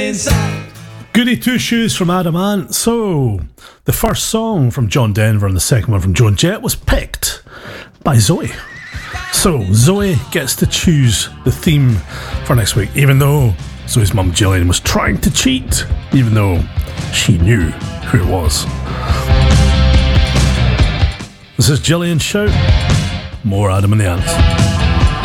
Goody Two Shoes from Adam Ant. So, the first song from John Denver and the second one from Joan Jett was picked by Zoe. So, Zoe gets to choose the theme for next week, even though Zoe's mum Gillian was trying to cheat, even though she knew who it was. This is Gillian Shout. More Adam and the Ants.